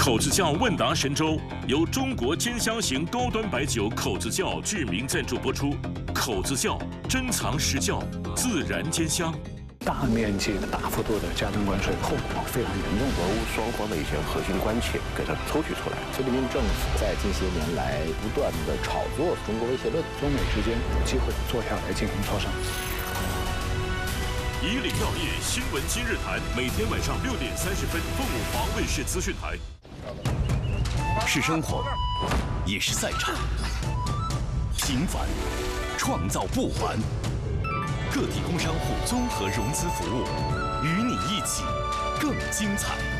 口子窖问答神州由中国兼香型高端白酒口子窖巨名赞助播出。口子窖珍藏实窖，自然兼香。 大面积的、大幅度的加征关税，后果非常严重。 俄乌双方的一些核心关切给它抽取出来。 习近平政府在近些年来不断的炒作中国威胁论， 中美之间有机会坐下来进行磋商。 以岭药业新闻今日谈，每天晚上6点30分，凤凰卫视资讯台。 是生活，也是赛场。平凡，创造不完。个体工商户综合融资服务，与你一起更精彩。